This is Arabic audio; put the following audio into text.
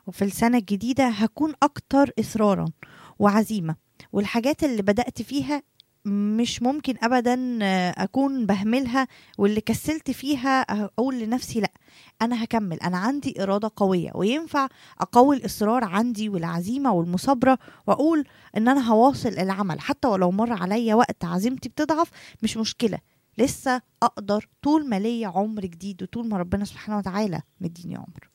وفي السنة الجديدة هكون أكتر إصرارا وعزيمة، والحاجات اللي بدأت فيها مش ممكن أبدا أكون بهملها، واللي كسلت فيها أقول لنفسي لأ، أنا هكمل، أنا عندي إرادة قوية وينفع أقوي الإصرار عندي والعزيمة والمصابرة، وأقول إن أنا هواصل العمل حتى ولو مر عليا وقت عزيمتي بتضعف. مش مشكلة، لسه أقدر طول ما ليا عمر جديد وطول ما ربنا سبحانه وتعالى مديني عمر.